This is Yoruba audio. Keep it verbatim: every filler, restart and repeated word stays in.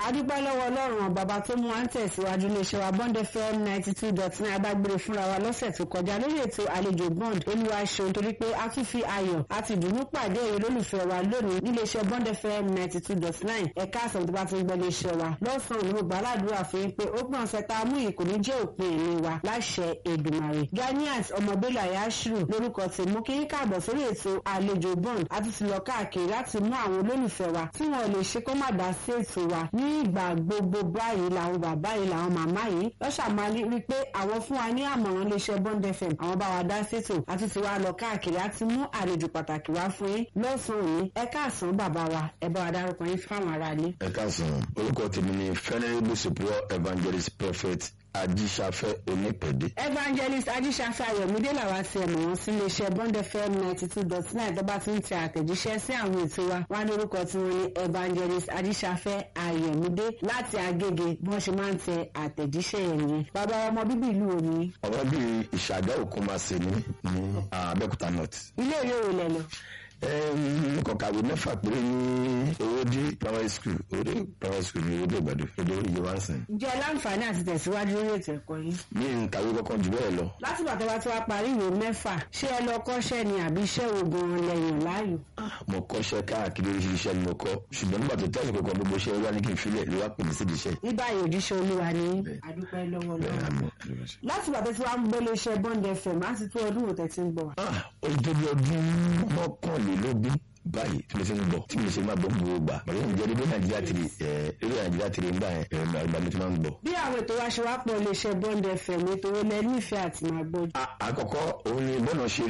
adúpẹ́ lọ́wọ́ ọlọ́run bàbá tó mú wa ń tẹ̀síwájú iléeṣẹ́ wa Bond F M ninety two dot nine adágbére fúnra wa lọ́sẹ̀ tó kọjá lórí ètò àlejò Bond olúwa ṣeun torí pé a tún fi ayọ̀ àti ìdùnnú pàdé èrè lólùfẹ́ wa lónìí níléeṣẹ́ Bond F M ninety two dot nine ẹ̀ka àsàn tó bá ti ń gbọ́ iléeṣẹ́ wa lọ́sàn-án ní gbogbo aládùúrà fún yín pé ó gbọ́n ọ̀sẹ̀ tá a mú yìí kò ní jẹ́ òpin ìní wa láṣẹ Èdùmàrè. Ganiat ọmọbélà yashiru lórúkọ tèmú kí yín káàbọ̀ sórí ètò àlejò Bond a ti ti lọ káàkiri láti mú àwọn olólùfẹ́ wa tí wọn lè ṣe kó má dá sí ètò wa ní ìgbà gbogbo báyìí làwọn bàbá yìí làwọn màmá yìí lọ́sà máa rí i pé àwọn fún wa ní àmọ̀ràn iléeṣẹ́ Bond F M àwọn bá wa dá sétò àti ti wá lọ káàkiri àti mú àlejò pàtàkì wá fún yín lọ́sàn-án yìí ẹ káàsán bàbá wa ẹ bá wa dárúkọ yín fáwọn aráalé. ẹ káàsán orúkọ tèmi ni Venerable Superior Evangelist Prophet Ajíṣafẹ́ Onípẹ̀dé. Evangelist Ajíṣafẹ́ Ayọ̀mídé làwa ti ẹ̀mọ̀ wọn sí iléeṣẹ́ Bond F M ninety two dot nine tó bá ti ń tẹ àtẹ̀jíṣẹ́ sí àwọn ètò wa wá ní orúkọ tí wọ́n ní Evangelist Ajíṣafẹ́ Ayọ̀mídé láti Agége bí wọ́n ṣe máa ń tẹ àtẹ̀jíṣẹ́ yẹn nìyẹn. bàbá ọmọ bíbí ìlú wo ni. ọmọ bíi Ìṣàgá Òkúmasè ní ní Abẹ́òkúta North. ilé ìwé wo lẹ lọ. nǹkan kàwé mẹ́fà péré ní Owódé primary school Owódé primary school ní Owódé Ìgbàdo èdè ìyè wá ń sìn. ǹjẹ́ láǹfààní àti tẹ̀síwájú lórí ètò ẹ̀kọ́ yìí. mi ń kàwé kankan jù bẹ́ẹ̀ lọ. láti bàtà bá ti wá parí ìwé mẹ́fà ṣé ẹ lọ kọ́ṣẹ́ ni àbí iṣẹ́ wo gan-an lẹ́yìn láàyò. mo kọ́ṣẹ́ káàkiri oríṣiríṣi iṣẹ́ ni mo kọ́ ṣùgbọ́n nígbà tó tẹ́sí kankan gbogbo iṣẹ́ wá ní kí n filẹ̀ ló wá pè mí síbi iṣẹ́. ní báyìí òjíṣẹ́ olúwa ni adúpẹ́ lọ́wọ́ lọ́wọ́. láti bàtà tí wàá ń gbọ́ iléeṣẹ́ Bond F M á ti tó ọdún òtẹ́ tí ń bọ̀. ó tó bí ọdún mọ́kànlélógún báyìí tí mo ṣe ń gbọ́ tí mo ṣe máa gbọ́ gbogbo gbà pẹ̀lú ìjẹ́ rédíò nàìjíríà tìrì rédíò nàìjíríà tìrì ń gbà yẹn ẹ̀rọ ìgbà mi ti máa ń gbọ́. bí àwọn ètò wa ṣe wá pọ̀ iléeṣẹ́ Bond F M ètò wo lẹ nífẹ̀ẹ́ àti máa gbọ́. àkọ́kọ́ òun ni bọ́ọ̀nà ṣe